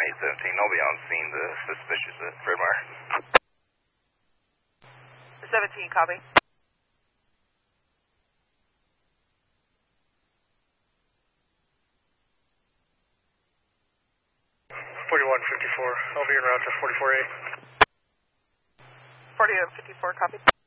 817, I'll be on scene, the suspicious at Fred Meyer. 17, copy. 4154, I'll be en route to 44A. 4154, copy.